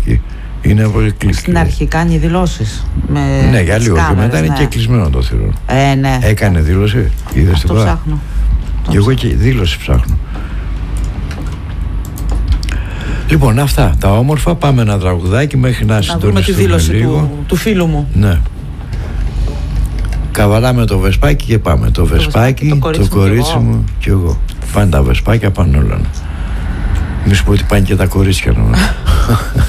εκεί. Είναι πολύ κλειστό. Στην αρχή κάνει δηλώσεις. Ναι, για λίγο και μετά είναι και κλεισμένο το θηρόν. Ναι. Έκανε δήλωση, είδες το ψάχνω. Και εγώ και δήλωση ψάχνω. Λοιπόν, αυτά τα όμορφα. Πάμε ένα τραγουδάκι μέχρι να συντονιστούμε λίγο. Να δούμε τη δήλωση του φίλου μου. Ναι. Καβαλάμε το βεσπάκι και πάμε. Το βεσπάκι, το κορίτσι μου και εγώ. Πάνε τα βεσπάκια, πάνε όλα. Μη σου πω ότι πάνε και τα κορίτσια.